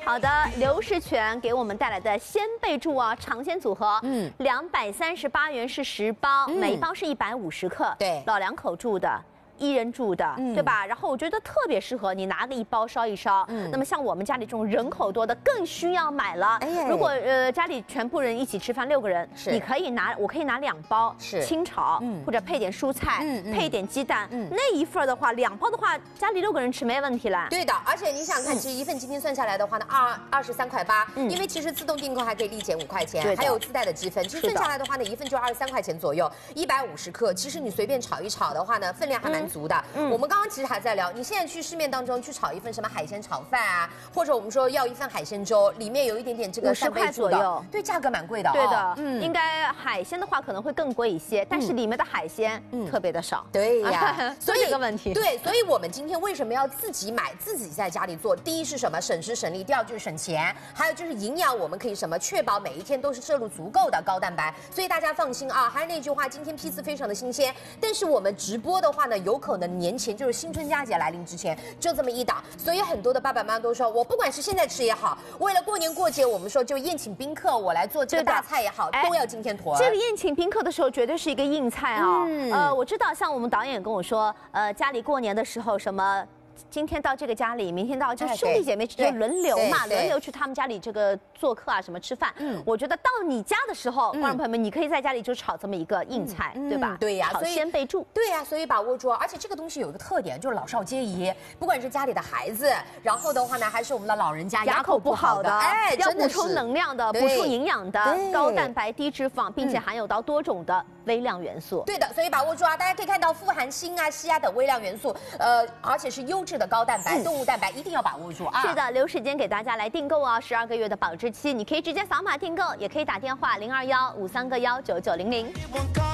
好的，刘世全给我们带来的鲜贝柱啊，尝鲜组合，238元是10包，每一包是150克， 对， 老两口住的。1人住的，对吧？然后我觉得特别适合你拿个1包烧一烧。那么像我们家里这种人口多的，更需要买了。如果家里全部人一起吃饭6个人，你可以拿，我可以拿2包，清炒，或者配点蔬菜，配点鸡蛋。那一份的话，2包的话，家里6个人吃没问题了。 对的，而且你想想看，其实一份今天算下来的话呢，23块8，因为其实自动订购还可以立减5块钱，还有自带的积分。其实算下来的话呢，一份就23块钱左右，150克。其实你随便炒一炒的话呢，分量还蛮足的。我们刚刚其实还在聊，你现在去市面当中去炒一份什么海鲜炒饭啊，或者我们说要一份海鲜粥，里面有一点点这个 50块左右， 对，价格蛮贵的。 对的，应该海鲜的话可能会更贵一些，但是里面的海鲜特别的少。 对呀， 所以这个问题。 对，所以我们今天为什么要自己买，自己在家里做？第一是什么？省时省力；第二就是省钱，还有就是营养，我们可以什么？确保每一天都是摄入足够的高蛋白。所以大家放心啊，还是那句话，今天批次非常的新鲜，但是我们直播的话呢，有可能年前就是新春佳节来临之前就这么一档，所以很多的爸爸妈妈都说，我不管是现在吃也好，为了过年过节，我们说就宴请宾客，我来做这个大菜也好，都要今天囤。 这个宴请宾客的时候，绝对是一个硬菜啊。我知道，像我们导演跟我说，家里过年的时候什么。今天到这个家里，明天到，就兄弟姐妹就轮流嘛，轮流去他们家里这个做客啊，什么吃饭。我觉得到你家的时候，观众朋友们，你可以在家里就炒这么一个硬菜，对吧？ 对呀， 炒鲜贝柱。 对呀，所以把握住。而且这个东西有一个特点，就是老少皆宜，不管是家里的孩子，然后的话呢，还是我们的老人家牙口不好的，要补充能量的，补充营养的，高蛋白低脂肪，并且含有到多种的微量元素。 对的，所以把握住啊！大家可以看到富含锌啊、硒啊等微量元素，而且是优质的高蛋白、动物蛋白，一定要把握住啊！ 是的，留时间给大家来订购啊，12个月的保质期，你可以直接扫码订购，也可以打电话02153919900。